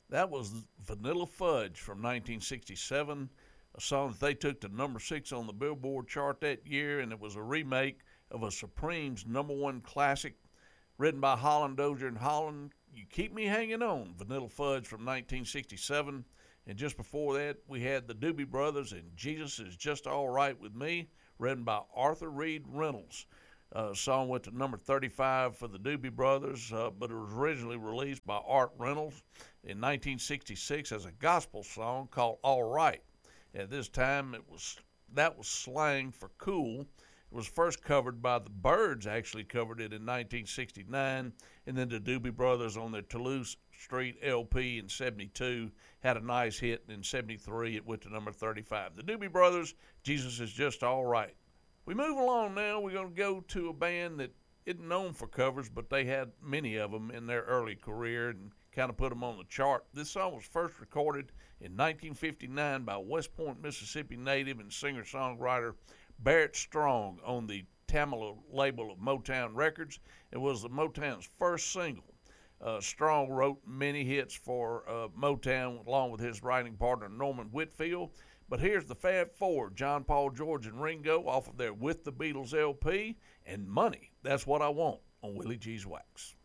That was Vanilla Fudge from 1967, a song that they took to number 6 on the Billboard chart that year, and it was a remake of a Supreme's #1 classic written by Holland Dozier and Holland. You Keep Me Hanging On, Vanilla Fudge from 1967. And just before that, we had the Doobie Brothers and Jesus Is Just All Right With Me, written by Arthur Reed Reynolds. Song went to number 35 for the Doobie Brothers, but it was originally released by Art Reynolds in 1966 as a gospel song called All Right. At this time, that was slang for cool. It was first covered by the Byrds, actually covered it in 1969, and then the Doobie Brothers on their Toulouse Street LP in 72 had a nice hit, and in 73 it went to number 35. The Doobie Brothers, Jesus Is Just All Right. We move along now. We're going to go to a band that isn't known for covers, but they had many of them in their early career and kind of put them on the chart. This song was first recorded in 1959 by West Point, Mississippi native and singer-songwriter Barrett Strong on the Tamala label of Motown Records. It was the Motown's first single. Strong wrote many hits for Motown along with his writing partner Norman Whitfield. But here's the Fab Four, John, Paul, George, and Ringo, off of their With the Beatles LP, and Money, That's What I Want on Willie G's Wax.